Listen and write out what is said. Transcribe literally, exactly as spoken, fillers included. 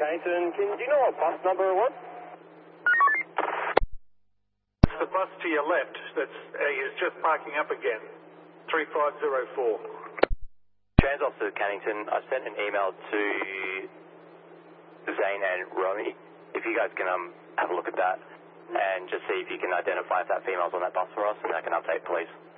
Cannington, can, do you know what bus number it was? It's the bus to your left that's uh, is just parking up again. three five zero four. Trans Officer Cannington, I've sent an email to Zane and Romy. If you guys can um, have a look at that and just see if you can identify if that female's on that bus for us, and I can update police.